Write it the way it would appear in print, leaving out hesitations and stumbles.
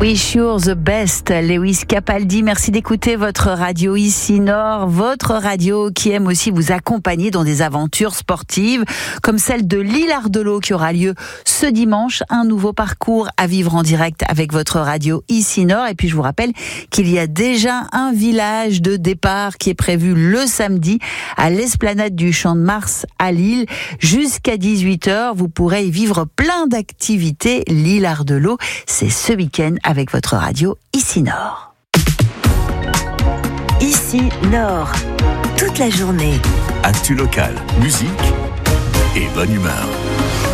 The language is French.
Wish You're the Best, Lewis Capaldi. Merci d'écouter votre radio ici Nord, votre radio qui aime aussi vous accompagner dans des aventures sportives comme celle de l'île Ardelot qui aura lieu ce dimanche. Un nouveau parcours à vivre en direct avec votre radio ici Nord. Et puis je vous rappelle qu'il y a déjà un village de départ qui est prévu le samedi à l'esplanade du Champ de Mars à Lille. Jusqu'à 18h, vous pourrez y vivre plein d'activités. L'île Ardelot, c'est ce week-end avec votre radio ici Nord. Ici Nord, toute la journée. Actu locale, musique et bonne humeur.